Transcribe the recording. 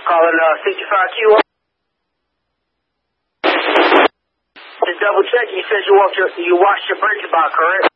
Calling 65Q. Just double checking. You said you washed your brakes about, correct?